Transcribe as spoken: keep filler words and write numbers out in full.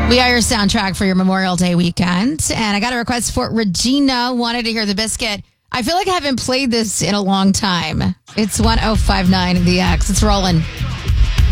We are your soundtrack for your Memorial Day weekend. And I got a request for Regina, wanted to hear The Biscuit. I feel like I haven't played this in a long time. It's one oh five nine The X. It's rolling.